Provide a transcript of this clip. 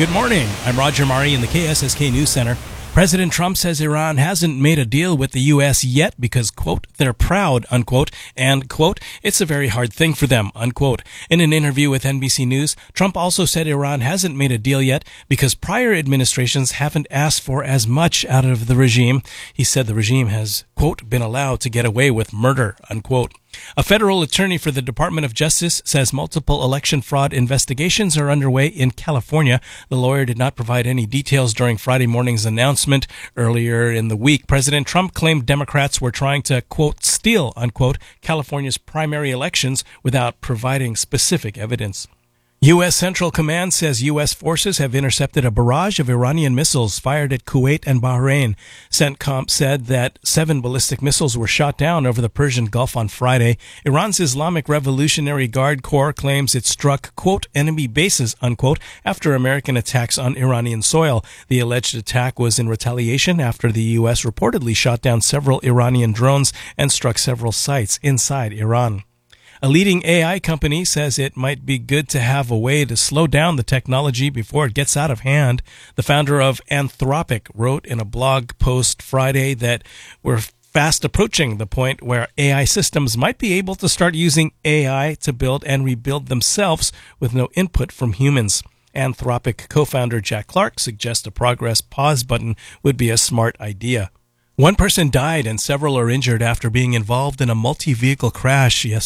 Good morning. I'm Roger Murray in the KSSK News Center. President Trump says Iran hasn't made a deal with the U.S. yet because, quote, they're proud, unquote, and, quote, it's a very hard thing for them, unquote. In an interview with NBC News, Trump also said Iran hasn't made a deal yet because prior administrations haven't asked for as much out of the regime. He said the regime has, quote, been allowed to get away with murder, unquote. A federal attorney for the Department of Justice says multiple election fraud investigations are underway in California. The lawyer did not provide any details during Friday morning's announcement. Earlier in the week, President Trump claimed Democrats were trying to, quote, steal, unquote, California's primary elections without providing specific evidence. U.S. Central Command says U.S. forces have intercepted a barrage of Iranian missiles fired at Kuwait and Bahrain. CENTCOM said that 7 ballistic missiles were shot down over the Persian Gulf on Friday. Iran's Islamic Revolutionary Guard Corps claims it struck, quote, enemy bases, unquote, after American attacks on Iranian soil. The alleged attack was in retaliation after the U.S. reportedly shot down several Iranian drones and struck several sites inside Iran. A leading AI company says it might be good to have a way to slow down the technology before it gets out of hand. The founder of Anthropic wrote in a blog post Friday that we're fast approaching the point where AI systems might be able to start using AI to build and rebuild themselves with no input from humans. Anthropic co-founder Jack Clark suggests a progress pause button would be a smart idea. One person died and several are injured after being involved in a multi-vehicle crash yesterday.